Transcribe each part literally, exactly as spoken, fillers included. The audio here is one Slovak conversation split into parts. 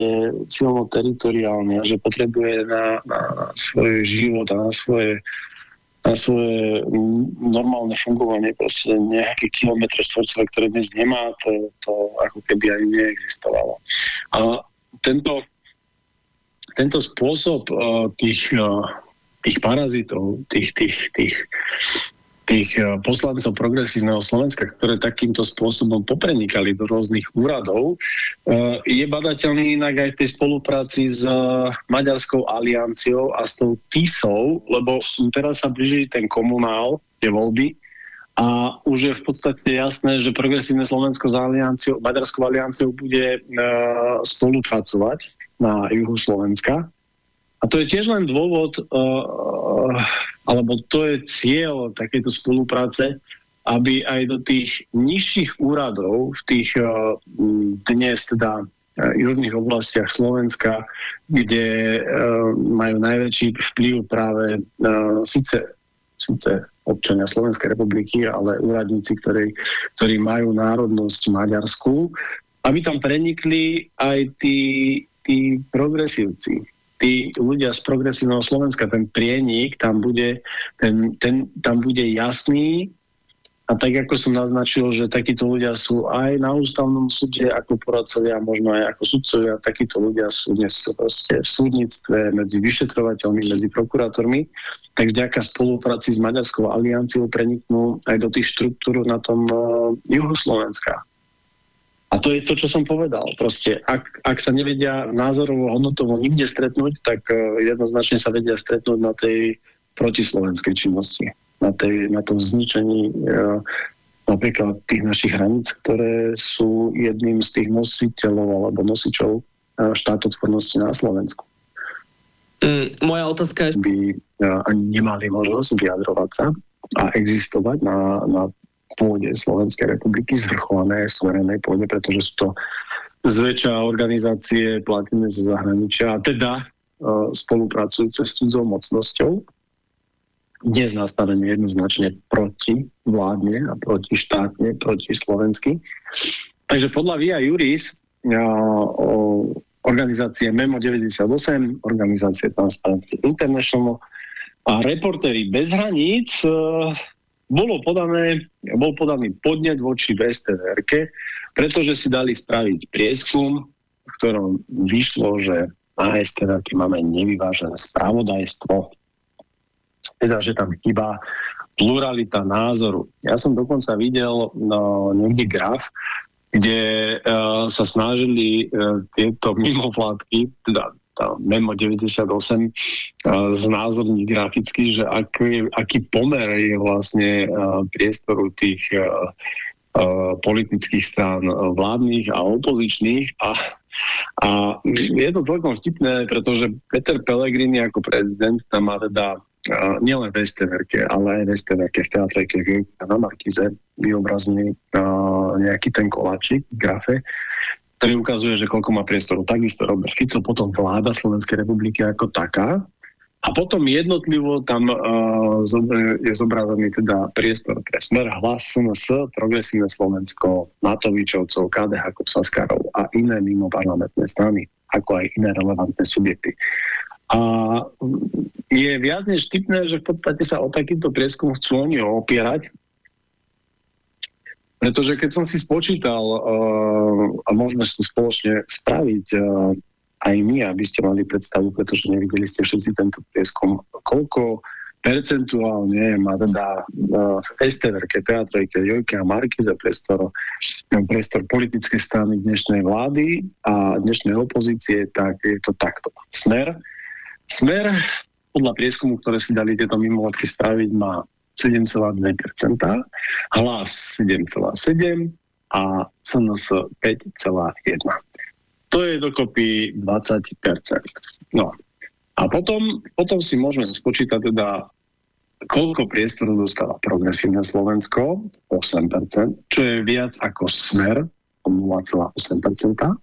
je silno teritoriálny a že potrebuje na, na, na svoj život a na svoje, na svoje normálne fungovanie proste nejaké kilometre štvorcové, ktoré dnes nemá, to, to ako keby aj neexistovalo. A tento, tento spôsob uh, tých, uh, tých parazitov, tých, tých, tých tých poslancov progresívneho Slovenska, ktoré takýmto spôsobom poprenikali do rôznych úradov, je badateľný inak aj v tej spolupráci s Maďarskou alianciou a s tou TISou, lebo teraz sa blíži ten komunál, tie voľby, a už je v podstate jasné, že progresívne Slovensko s alianciou, Maďarskou alianciou bude spolupracovať na juhu Slovenska. A to je tiež len dôvod, uh, alebo to je cieľ takejto spolupráce, aby aj do tých nižších úradov v tých uh, dnes teda uh, južných oblastiach Slovenska, kde uh, majú najväčší vplyv práve uh, síce, síce občania Slovenskej republiky, ale úradníci, ktorí, ktorí majú národnosť maďarskú, aby tam prenikli aj tí, tí progresívci. Tí ľudia z progresívneho Slovenska, ten prienik tam bude, ten, ten, tam bude jasný a tak ako som naznačil, že takíto ľudia sú aj na ústavnom súde ako poradcovia, možno aj ako sudcovia, takíto ľudia sú dnes proste v súdnictve medzi vyšetrovateľmi, medzi prokurátormi, tak vďaka spolupráci s Maďarskou alianciou preniknú aj do tých štruktúr na tom uh, juhu Slovenska. A to je to, čo som povedal. Proste, ak, ak sa nevedia názorovo, hodnotovo nikde stretnúť, tak uh, jednoznačne sa vedia stretnúť na tej protislovenskej činnosti. Na, tej, na tom zničení uh, napríklad tých našich hraníc, ktoré sú jedným z tých nositeľov alebo nosičov uh, štátotvornosti na Slovensku. Mm, moja otázka je... By uh, ani nemali možnosť vyjadrovať sa a existovať na, na pôde Slovenskej republiky, zvrchované suverénnej pôde, pretože sú to zväčša organizácie platené zo zahraničia a teda uh, spolupracujúce s cudzou mocnosťou. Dnes nastavené jednoznačne proti vládne a proti štátne, proti slovensky. Takže podľa Via Juris uh, organizácie Memo deväťdesiatosem, organizácie Transparency International a Reportéri bez hraníc uh, Bolo podané, bol podaný podnet voči vé es té vé erke, pretože si dali spraviť prieskum, v ktorom vyšlo, že na vé es té vé erke máme nevyvážené spravodajstvo. Teda, že tam chýba pluralita názoru. Ja som dokonca videl no, niekde graf, kde uh, sa snažili uh, tieto mimovládky, teda tá Memo deväťdesiatosem, uh, znázorniť graficky, že aký, aký pomer je vlastne uh, priestoru tých uh, uh, politických strán vládnych a opozičných. A, a je to celkom vtipné, pretože Peter Pellegrini ako prezident tam má teda uh, nielen v es té vé erke, ale aj v es té vé erke, v teatrejke, na Markize vyobrazený uh, nejaký ten koláčik v grafe, ktorý ukazuje, že koľko má priestoru. Takisto Robert Fico, potom vláda Slovenskej republiky ako taká. A potom jednotlivo tam uh, je zobrazený teda priestor pre Smer, Hlas, es en es, Progresívne Slovensko, Matovičovcov, ká dé há, Kopsaskarov a iné mimo parlamentné strany, ako aj iné relevantné subjekty. A je viac než vtipné, že v podstate sa o takýto prieskum chcú oni opierať. Pretože keď som si spočítal, uh, a môžeme si spoločne spraviť uh, aj my, aby ste mali predstavu, pretože nevideli ste všetci tento prieskum, koľko percentuálne má teda uh, v es té vé erke, Teatrejke, Jojke a Markize priestor, priestor politické strany dnešnej vlády a dnešnej opozície, tak je to takto. Smer. Smer, podľa prieskumu, ktoré si dali tieto mimovládky spraviť, má sedem celá dva percentá, Hlas sedem celá sedem a es en es päť celá jeden. To je dokopy dvadsať percent. No. A potom, potom si môžeme spočítať teda, koľko priestoru dostáva Progresívne Slovensko, osem percent, čo je viac ako Smer, nula celá osem percenta.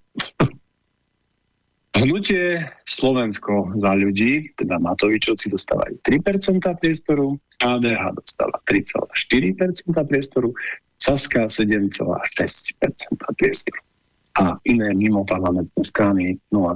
Hnutie Slovensko za ľudí, teda Matovičovci, dostávajú tri percentá priestoru, ká dé há dostáva tri celá štyri percenta priestoru, Saska sedem celá šesť percenta priestoru. a iné mimo parlamentné strany nula